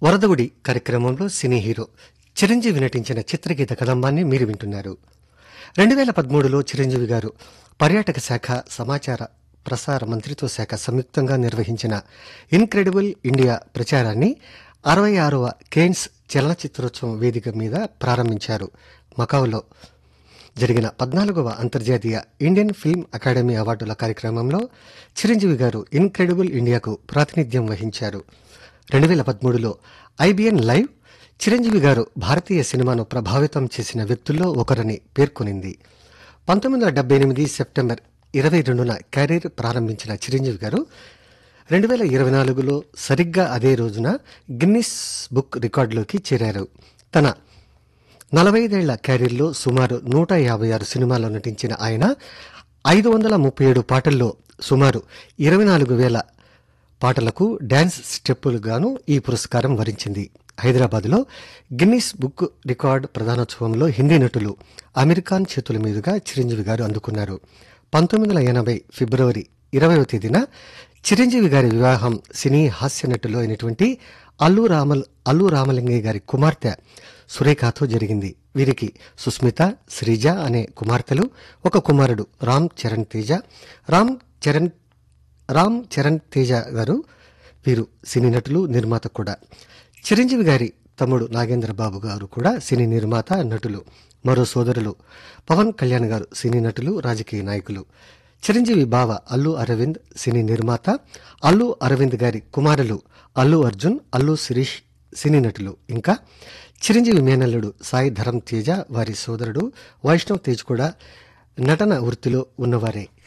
వరదగుడి కార్యక్రమంలో cine hero Chiranjeevi నటించిన చిత్రగీత కదంబాన్ని మీరు వింటున్నారు. 2013లో చిరంజీవి గారు పర్యాటక శాఖ, సమాచార ప్రసార మంత్రిత్వ శాఖ సంయుక్తంగా నిర్వహించిన ఇన్క్రెడిబుల్ ఇండియా ప్రచారాన్ని 66వ కేన్స్ చలనచిత్రోత్సవం వేదిక మీద ప్రారంభించారు. మకావులో జరిగిన 14వ అంతర్జాతీయ ఇండియన్ ఫిల్మ్ అకాడమీ అవార్డుల కార్యక్రమంలో చిరంజీవి గారు ఇన్క్రెడిబుల్ ఇండియాకు ప్రాతినిధ్యం వహించారు. 2013లో ఐబిఎన్ లైవ్ చిరంజీవి గారు భారతీయ సినిమాను ప్రభావితం చేసిన వ్యక్తుల్లో ఒకరని పేర్కొనింది. 1978 సెప్టెంబర్ 22న కెరీర్ ప్రారంభించిన చిరంజీవి గారు 2024లో సరిగ్గా అదే రోజున గిన్నిస్ బుక్ రికార్డులోకి చేరారు. తన 45 కెరీర్లో సుమారు 156 సినిమాల్లో నటించిన ఆయన 537 పాటల్లో సుమారు 24,000 పాటలకు డాన్స్ స్టెప్పులుగాను ఈ పురస్కారం వరించింది. హైదరాబాద్లో గిన్నిస్ బుక్ రికార్డు ప్రధానోత్సవంలో హిందీ నటులు అమీర్ ఖాన్ చేతుల మీదుగా చిరంజీవి గారు అందుకున్నారు. 1980 ఫిబ్రవరి 20వ తేదీన చిరంజీవి గారి వివాహం సినీ హాస్య నటులు అయినటువంటి అల్లు రామలింగయ్య గారి కుమార్తె సురేఖతో జరిగింది. వీరికి సుస్మిత, శ్రీజ అనే కుమార్తెలు, ఒక కుమారుడు రామ్ చరణ్ తేజ గారు. వీరు సినీ నటులు, నిర్మాత కూడా. చిరంజీవి గారి తమ్ముడు నాగేంద్ర బాబు గారు కూడా సినీ నిర్మాత, నటులు. మరో సోదరులు పవన్ కళ్యాణ్ గారు సినీ నటులు, రాజకీయ నాయకులు. చిరంజీవి బావ అల్లు అరవింద్ సినీ నిర్మాత. అల్లు అరవింద్ గారి కుమారులు అల్లు అర్జున్, అల్లు శిరీష్ సినీ నటులు. ఇంకా చిరంజీవి మేనల్లుడు సాయి ధరమ్ తేజ, వారి సోదరుడు వైష్ణవ్ తేజ్ కూడా నటన వృత్తిలో ఉన్నవారే.